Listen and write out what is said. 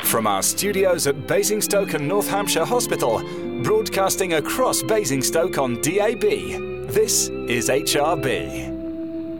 From our studios at Basingstoke and North Hampshire Hospital, broadcasting across Basingstoke on DAB, this is HRB.